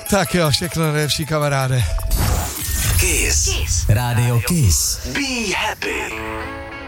Tak jo, všechno nejlepší, kamaráde. Kiss. Radio Kiss. Be happy.